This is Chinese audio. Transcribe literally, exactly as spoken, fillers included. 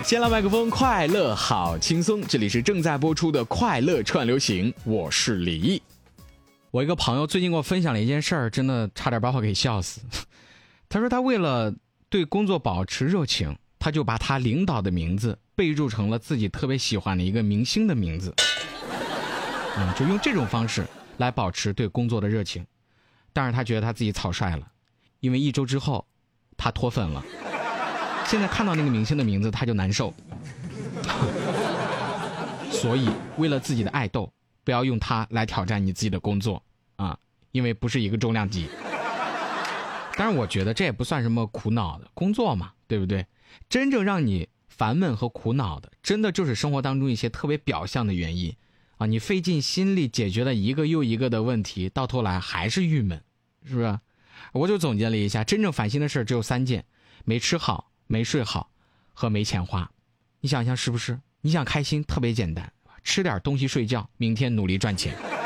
先来麦克风，快乐好轻松，这里是正在播出的快乐串流行，我是李毅。我一个朋友最近给我分享了一件事儿，真的差点把我给笑死。他说他为了对工作保持热情，他就把他领导的名字备注成了自己特别喜欢的一个明星的名字，嗯，就用这种方式来保持对工作的热情。但是他觉得他自己草率了，因为一周之后他脱粉了，现在看到那个明星的名字他就难受。所以为了自己的爱豆，不要用它来挑战你自己的工作啊，因为不是一个重量级。当然我觉得这也不算什么苦恼的工作嘛，对不对？真正让你烦闷和苦恼的，真的就是生活当中一些特别表象的原因啊，你费尽心力解决了一个又一个的问题，到头来还是郁闷，是不是？我就总结了一下，真正烦心的事只有三件：没吃好、没睡好和没钱花。你想想是不是？你想开心特别简单，吃点东西睡觉，明天努力赚钱。